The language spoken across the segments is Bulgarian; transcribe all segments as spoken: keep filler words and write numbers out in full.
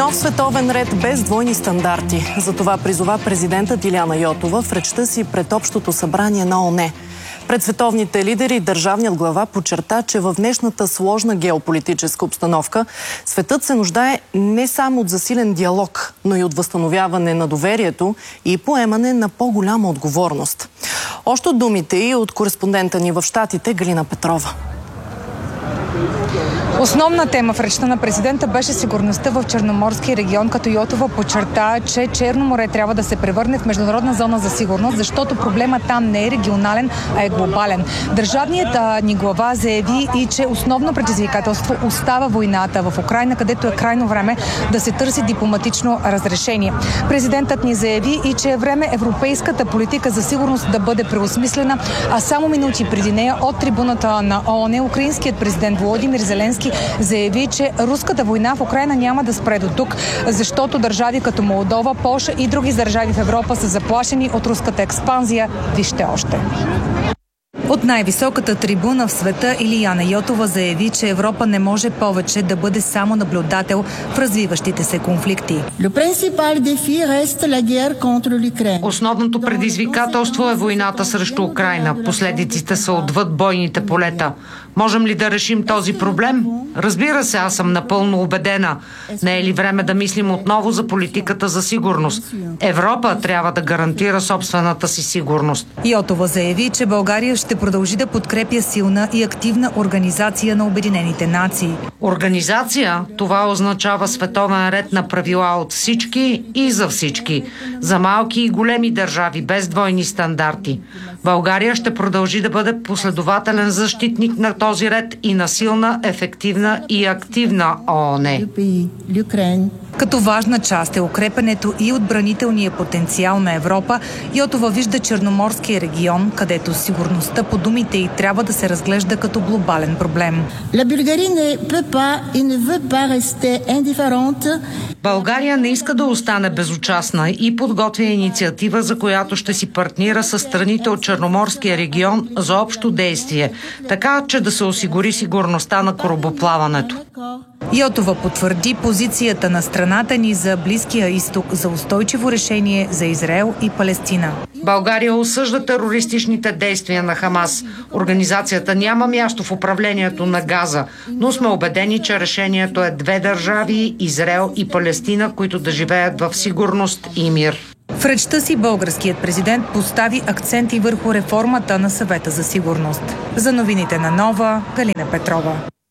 Нов световен ред без двойни стандарти. За това призова президентът Илияна Йотова в речта си пред Общото събрание на ООН. Пред световните лидери държавният глава подчерта, че в днешната сложна геополитическа обстановка светът се нуждае не само от засилен диалог, но и от възстановяване на доверието и поемане на по-голяма отговорност. Още от думите и от кореспондента ни в Щатите Галина Петрова. Основна тема в речта на президента беше сигурността в Черноморския регион, като Йотова подчерта, че Черно море трябва да се превърне в международна зона за сигурност, защото проблемът там не е регионален, а е глобален. Държавният ни глава заяви и, че основно предизвикателство остава войната в Украйна, където е крайно време да се търси дипломатично разрешение. Президентът ни заяви и, че е време европейската политика за сигурност да бъде преосмислена, а само минути преди нея от трибуната на ООН украинският президент Володимир Зеленски заяви, че руската война в Украйна няма да спре до тук, защото държави като Молдова, Полша и други държави в Европа са заплашени от руската експанзия. Вижте още. От най-високата трибуна в света Илияна Йотова заяви, че Европа не може повече да бъде само наблюдател в развиващите се конфликти. Основното предизвикателство е войната срещу Украйна. Последиците са отвъд бойните полета. Можем ли да решим този проблем? Разбира се, аз съм напълно убедена. Не е ли време да мислим отново за политиката за сигурност? Европа трябва да гарантира собствената си сигурност. Йотова заяви, че България ще продължи да подкрепя силна и активна организация на Обединените нации. Организация? Това означава световен ред на правила от всички и за всички. За малки и големи държави, без двойни стандарти. България ще продължи да бъде последователен защитник на този ред и на силна, ефективна и активна ООН. Като важна част е укрепването и отбранителния потенциал на Европа, Йотова вижда Черноморския регион, където сигурността по думите й трябва да се разглежда като глобален проблем. България не иска да остане безучастна и подготвя инициатива, за която ще си партнира с страните от Черноморския регион за общо действие, така че да се осигури сигурността на корабоплаването. Йотова потвърди позицията на страната ни за Близкия изток, за устойчиво решение за Израел и Палестина. България осъжда терористичните действия на Хамас. Организацията няма място в управлението на Газа, но сме убедени, че решението е две държави, Израел и Палестина, които да живеят в сигурност и мир. В речта си българският президент постави акценти върху реформата на Съвета за сигурност. За новините на Нова, Галина Петрова.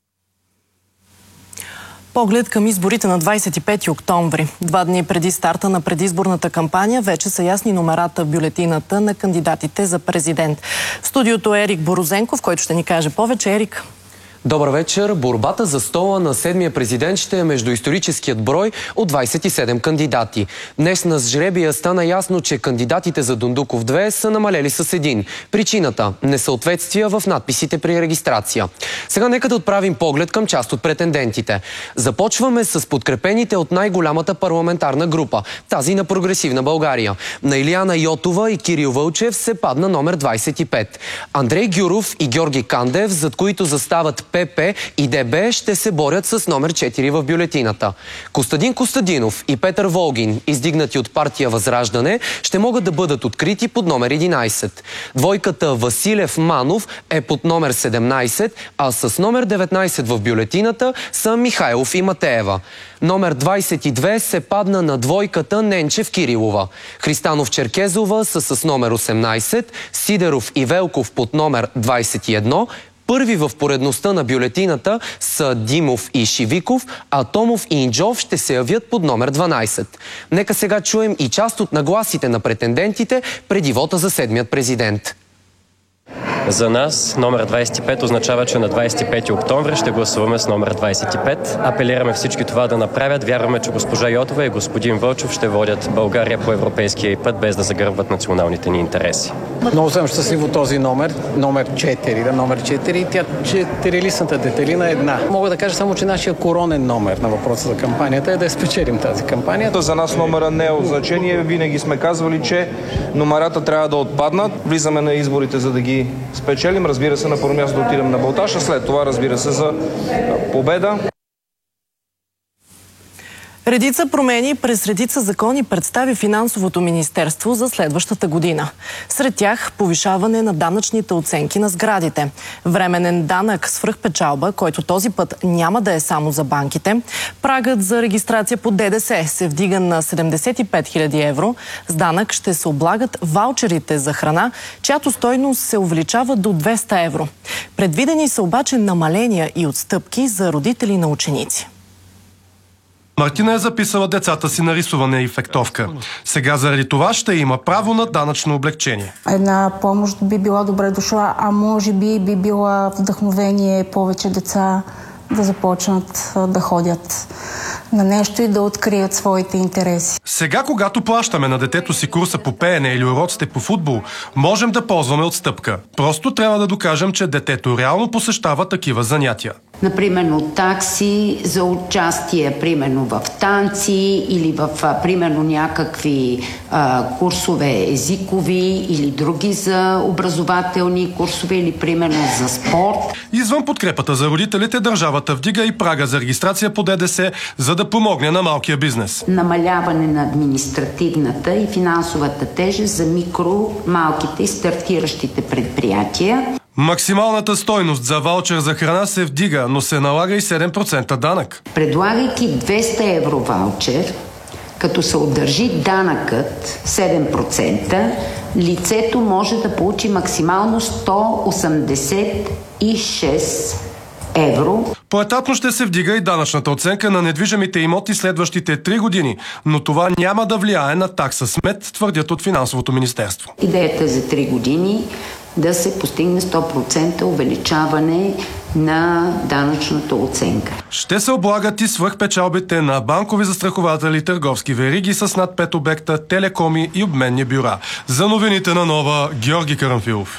Поглед към изборите на двадесет и пети октомври. Два дни преди старта на предизборната кампания вече са ясни номерата в бюлетината на кандидатите за президент. В студиото е Ерик Борозенков, който ще ни каже повече. Ерик. Добър вечер. Борбата за стола на седмия президент ще е между историческият брой от двадесет и седем кандидати. Днес на жребия стана ясно, че кандидатите за Дондуков две са намалели с един. Причината – несъответствия в надписите при регистрация. Сега нека да отправим поглед към част от претендентите. Започваме с подкрепените от най-голямата парламентарна група, тази на Прогресивна България. На Илияна Йотова и Кирил Вълчев се падна номер двадесет и пет. Андрей Гюров и Георги Кандев, зад които застават ПП и ДБ, ще се борят с номер четири в бюлетината. Костадин Костадинов и Петър Волгин, издигнати от партия Възраждане, ще могат да бъдат открити под номер единадесет. Двойката Василев-Манов е под номер седемнадесет, а с номер деветнадесет в бюлетината са Михайлов и Матеева. Номер двадесет и две се падна на двойката Ненчев-Кирилова. Христанов-Черкезова са с номер осемнадесет, Сидеров и Велков под номер двадесет и едно, първи в поредността на бюлетината са Димов и Шивиков, а Томов и Инджов ще се явят под номер дванадесет. Нека сега чуем и част от нагласите на претендентите преди вота за седмият президент. За нас номер двадесет и пет означава, че на двадесет и пети октомври ще гласуваме с номер двадесет и пет. Апелираме всички това да направят. Вярваме, че госпожа Йотова и господин Вълчев ще водят България по европейския път, без да загърбват националните ни интереси. Много съм щастливо този номер, номер четири, да, номер четири. Тя четирилистната детелина е една. Мога да кажа само, че нашия коронен номер на въпроса за кампанията е да я спечелим тази кампания. За нас номера не е от значение. Винаги сме казвали, че номерата трябва да отпаднат. Влизаме на изборите, за да ги спечелим. Разбира се, на първо място да отидем на балташа. След това, разбира се, за победа. Редица промени през редица закони представи Финансовото министерство за следващата година. Сред тях повишаване на данъчните оценки на сградите, временен данък свръхпечалба, който този път няма да е само за банките, прагът за регистрация по ДДС се вдига на седемдесет и пет хиляди евро, с данък ще се облагат ваучерите за храна, чиято стойност се увеличава до двеста евро. Предвидени са обаче намаления и отстъпки за родители на ученици. Мартина е записала децата си на рисуване и фехтовка. Сега заради това ще има право на данъчно облекчение. Една помощ би била добре дошла, а може би би била вдъхновение повече деца да започнат да ходят на нещо и да открият своите интереси. Сега, когато плащаме на детето си курса по пеене или уроците по футбол, можем да ползваме отстъпка. Просто трябва да докажем, че детето реално посещава такива занятия. Например, такси за участие, примерно в танци или в, примерно, някакви а, курсове езикови или други за образователни курсове или, примерно, за спорт. Извън подкрепата за родителите, държавата вдига и прага за регистрация по ДДС, за да помогне на малкия бизнес. Намаляване на административната и финансовата тежест за микро, малките и стартиращите предприятия. Максималната стойност за ваучер за храна се вдига, но се налага и седем процента данък. Предлагайки двеста евро ваучер, като се удържи данъкът седем процента, лицето може да получи максимално сто осемдесет и шест евро. Поетапно ще се вдига и данъчната оценка на недвижимите имоти следващите три години, но това няма да влияе на такса смет, твърдят от Финансовото министерство. Идеята за три години да се постигне сто процента увеличаване на данъчната оценка. Ще се облагат и свръхпечалбите на банкови застрахователи, търговски вериги с над пет обекта, телекоми и обменни бюра. За новините на Нова, Георги Карамфилов.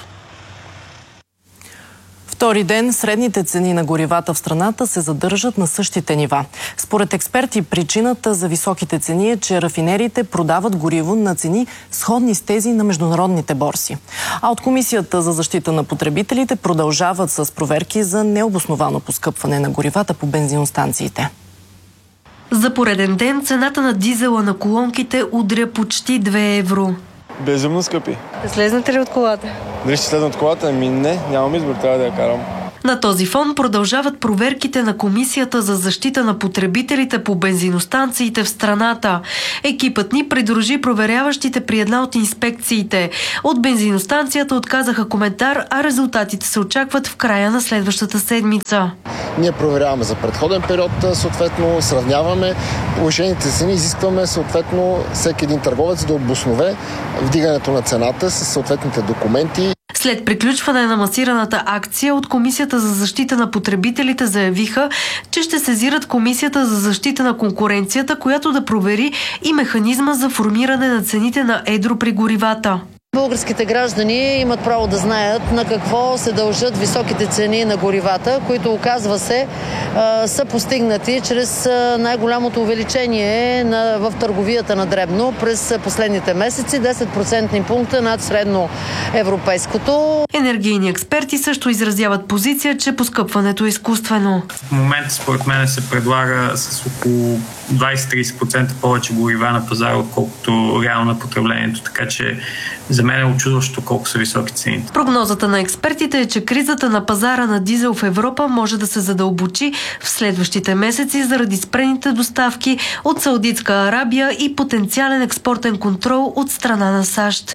Втори ден средните цени на горивата в страната се задържат на същите нива. Според експерти, причината за високите цени е, че рафинериите продават гориво на цени сходни с тези на международните борси. А от Комисията за защита на потребителите продължават с проверки за необосновано поскъпване на горивата по бензиностанциите. За пореден ден цената на дизела на колонките удря почти две евро. Безумно скъпи. Да слезнете ли от колата? Дали ще слезна от колата? Ами не, нямам избор, трябва да я карам. На този фон продължават проверките на Комисията за защита на потребителите по бензиностанциите в страната. Екипът ни придружи проверяващите при една от инспекциите. От бензиностанцията отказаха коментар, а резултатите се очакват в края на следващата седмица. Ние проверяваме за предходен период, съответно сравняваме повишените цени, изискваме съответно всеки един търговец да обоснове вдигането на цената с съответните документи. След приключване на масираната акция от Комисията за защита на потребителите заявиха, че ще сезират Комисията за защита на конкуренцията, която да провери и механизма за формиране на цените на едро при горивата. Българските граждани имат право да знаят на какво се дължат високите цени на горивата, които, оказва се, са постигнати чрез най-голямото увеличение на, в търговията на дребно през последните месеци, десет процентни пункта над средно европейското. Енергийни експерти също изразяват позиция, че поскъпването е изкуствено. В момента според мен се предлага с около двайсет до трийсет процента повече горива на пазара, отколкото реално на потреблението, така че за мен е учудващо колко са високи цените. Прогнозата на експертите е, че кризата на пазара на дизел в Европа може да се задълбочи в следващите месеци заради спрените доставки от Саудитска Арабия и потенциален експортен контрол от страна на САЩ.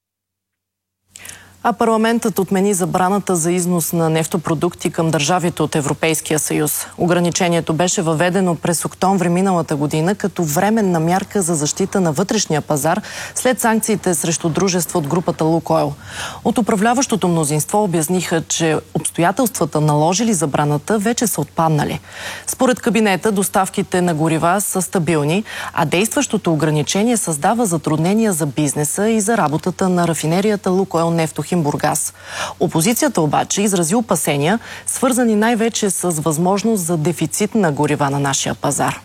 А парламентът отмени забраната за износ на нефтопродукти към държавите от Европейския съюз. Ограничението беше въведено през октомври миналата година като временна мярка за защита на вътрешния пазар след санкциите срещу дружество от групата Лукойл. От управляващото мнозинство обясниха, че обстоятелствата, наложили забраната, вече са отпаднали. Според кабинета, доставките на горива са стабилни, а действащото ограничение създава затруднения за бизнеса и за работата на рафинерията Лукойл Нефтохим Бургас. Опозицията обаче изрази опасения, свързани най-вече с възможност за дефицит на горива на нашия пазар.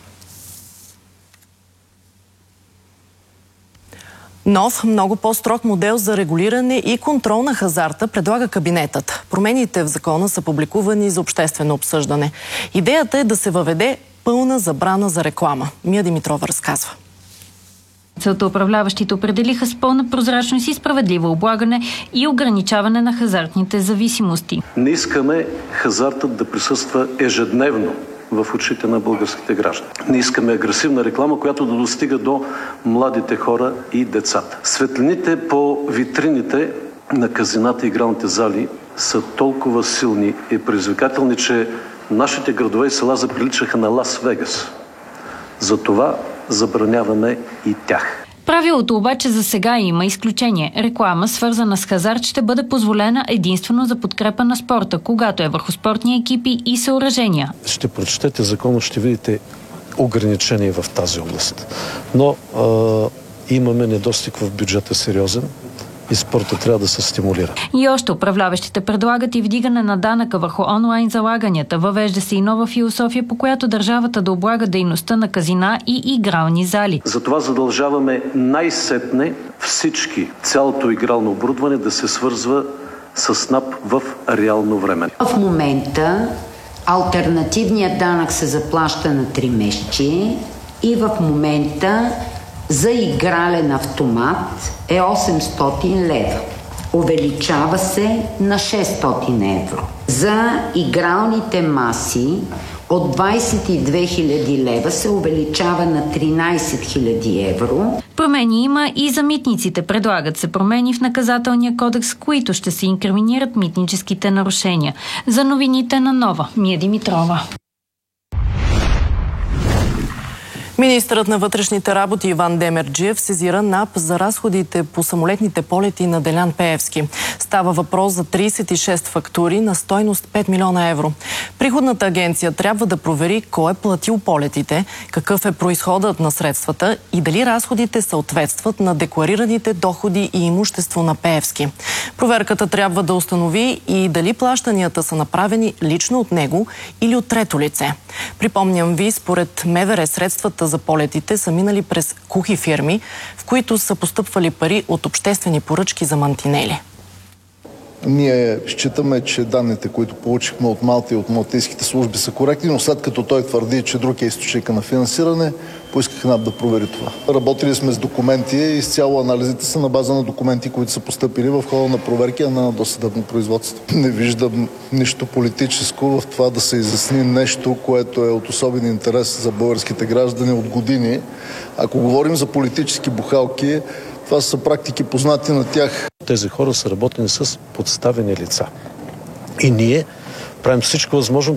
Нов, много по-строг модел за регулиране и контрол на хазарта предлага кабинетът. Промените в закона са публикувани за обществено обсъждане. Идеята е да се въведе пълна забрана за реклама. Мия Димитрова разказва. Целта управляващите определиха с пълна прозрачност и справедливо облагане и ограничаване на хазартните зависимости. Не искаме хазартът да присъства ежедневно в очите на българските граждани. Не искаме агресивна реклама, която да достига до младите хора и децата. Светлините по витрините на казината и игралните зали са толкова силни и предизвикателни, че нашите градове и села заприличаха на Лас Вегас. Затова забраняваме и тях. Правилото обаче за сега има изключение. Реклама, свързана с хазарт, ще бъде позволена единствено за подкрепа на спорта, когато е върху спортни екипи и съоръжения. Ще прочетете закона, ще видите ограничения в тази област. Но а, имаме недостиг в бюджета сериозен и спорта трябва да се стимулира. И още управляващите предлагат и вдигане на данъка върху онлайн залаганията. Въвежда се и нова философия, по която държавата да облага дейността на казина и игрални зали. Затова задължаваме най-сетне всички, цялото игрално оборудване да се свързва с НАП в реално време. В момента алтернативният данък се заплаща на три месече и в момента за игрален автомат е осемстотин лева. Увеличава се на шестстотин евро. За игралните маси от двадесет и две хиляди лева се увеличава на тринадесет хиляди евро. Промени има и за митниците. Предлагат се промени в наказателния кодекс, които ще се инкриминират митническите нарушения. За новините на Нова, Мия Димитрова. Министърът на вътрешните работи Иван Демерджиев сезира НАП за разходите по самолетните полети на Делян Пеевски. Става въпрос за тридесет и шест фактури на стойност пет милиона евро. Приходната агенция трябва да провери кой е платил полетите, какъв е произходът на средствата и дали разходите съответстват на декларираните доходи и имущество на Пеевски. Проверката трябва да установи и дали плащанията са направени лично от него или от трето лице. Припомням ви, според МВР средствата за полетите са минали през кухи фирми, в които са постъпвали пари от обществени поръчки за мантинели. Ние считаме, че данните, които получихме от Малта и от малтийските служби, са коректни, но след като той твърди, че друг е източника на финансиране, поисках НАП да провери това. Работили сме с документи и изцяло анализите са на база на документи, които са постъпили в хода на проверки на досъдебно производство. Не виждам нищо политическо в това да се изясни нещо, което е от особен интерес за българските граждани от години. Ако говорим за политически бухалки, това са практики познати на тях. Тези хора са работени с подставени лица. И ние правим всичко възможно